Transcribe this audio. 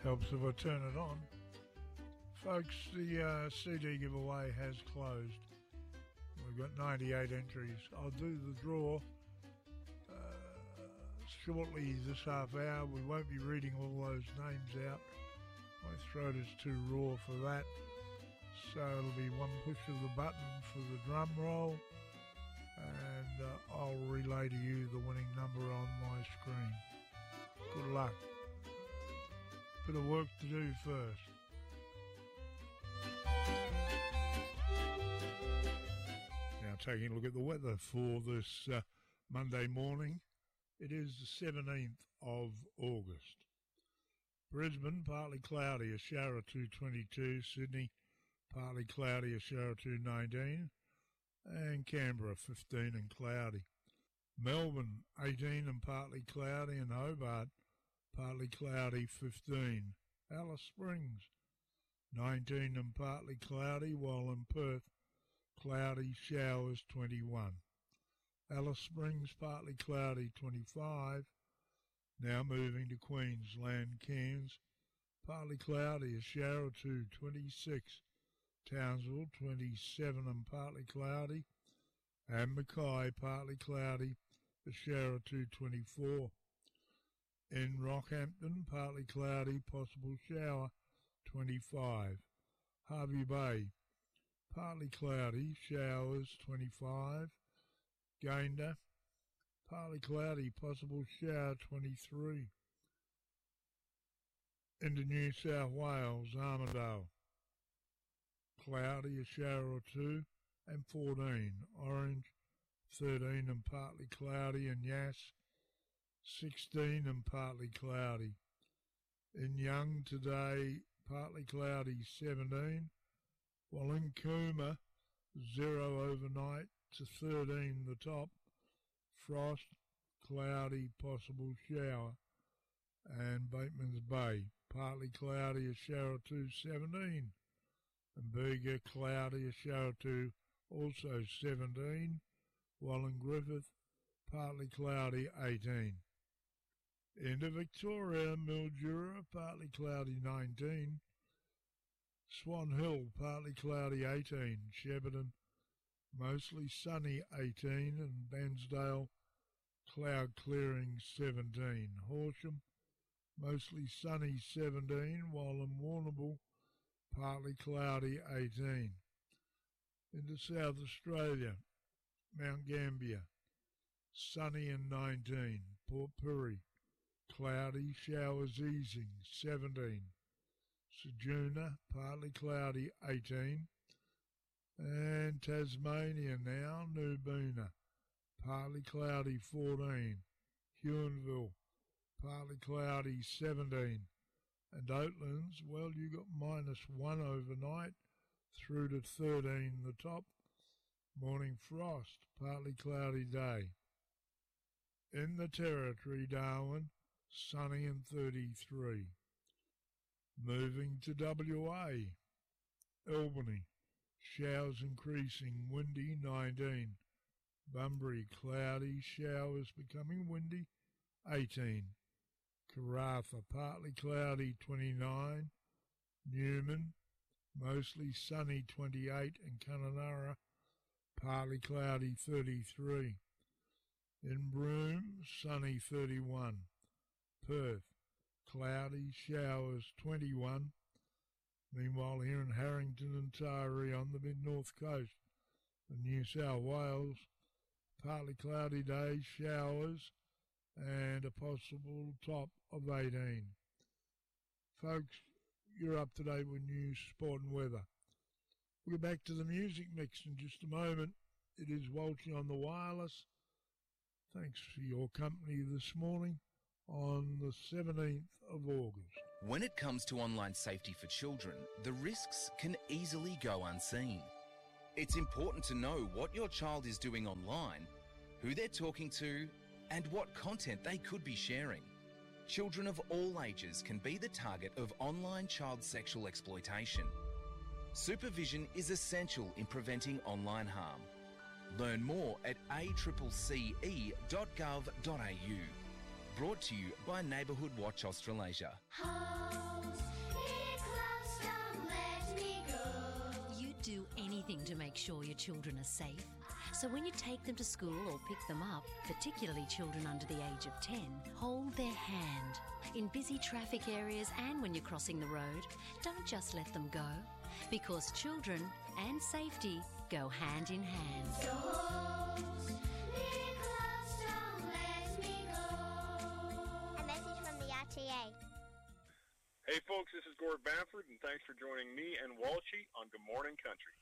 Helps if I turn it on. Folks, the CD giveaway has closed. We've got 98 entries. I'll do the draw shortly this half hour. We won't be reading all those names out. My throat is too raw for that. So it'll be one push of the button for the drum roll, and I'll relay to you the winning number on my screen. Good luck. Bit of work to do first. Now taking a look at the weather for this Monday morning. It is the 17th of August. Brisbane, partly cloudy, a shower or 222. Sydney, partly cloudy, a shower or 219. And Canberra, 15 and cloudy. Melbourne, 18 and partly cloudy. And Hobart, partly cloudy, 15. Alice Springs, 19 and partly cloudy, while in Perth, cloudy, showers, 21. Alice Springs, partly cloudy, 25. Now moving to Queensland, Cairns, partly cloudy, a shower or 2, 26. Townsville, 27 and partly cloudy. And Mackay, partly cloudy, a shower or 2, 24. In Rockhampton, partly cloudy, possible shower, 25. Hervey Bay, partly cloudy, showers, 25. Gayndah, partly cloudy, possible shower, 23. Into New South Wales, Armidale, cloudy, a shower or 2, and 14. Orange, 13 and partly cloudy, and Yass, 16 and partly cloudy. In Young today, partly cloudy, 17. While in Cooma, 0 overnight to 13 the top. Frost, cloudy, possible shower. And Bateman's Bay, partly cloudy, a shower or 2, 17. And Bega, cloudy, a shower or 2, also 17. While in Griffith, partly cloudy, 18. Into Victoria, Mildura, partly cloudy, 19. Swan Hill, partly cloudy, 18. Shepparton, mostly sunny, 18. And Bairnsdale, cloud clearing, 17. Horsham, mostly sunny, 17. While in Warrnambool, partly cloudy, 18. Into South Australia, Mount Gambier, sunny and 19. Port Pirie, cloudy, showers easing, 17. Ceduna, partly cloudy, 18. And Tasmania now, Nubina, partly cloudy, 14. Huonville, partly cloudy, 17. And Oatlands, well, you got -1 overnight through to 13 the top. Morning frost, partly cloudy day. In the Territory, Darwin, sunny and 33. Moving to WA, Albany, showers increasing, windy, 19. Bunbury, cloudy, showers becoming windy, 18. Karratha, partly cloudy, 29. Newman, mostly sunny, 28. And Kununurra, partly cloudy, 33. In Broome, sunny, 31. Perth, cloudy, showers, 21. Meanwhile, here in Harrington and Taree on the mid-north coast of New South Wales, partly cloudy days, showers, and a possible top of 18. Folks, you're up to date with news, sport and weather. We'll get back to the music mix in just a moment. It is Walshy on the wireless. Thanks for your company this morning on the 17th of August. When it comes to online safety for children, the risks can easily go unseen. It's important to know what your child is doing online, who they're talking to, and what content they could be sharing. Children of all ages can be the target of online child sexual exploitation. Supervision is essential in preventing online harm. Learn more at accce.gov.au. Brought to you by Neighbourhood Watch Australasia. House anything to make sure your children are safe. So when you take them to school or pick them up, particularly children under the age of 10, hold their hand. In busy traffic areas and when you're crossing the road, don't just let them go, because children and safety go hand in hand. So hold me close, don't let me go. A message from the RTA. Hey folks, this is Gord Bamford, and thanks for joining me and Walshy on Good Morning Country.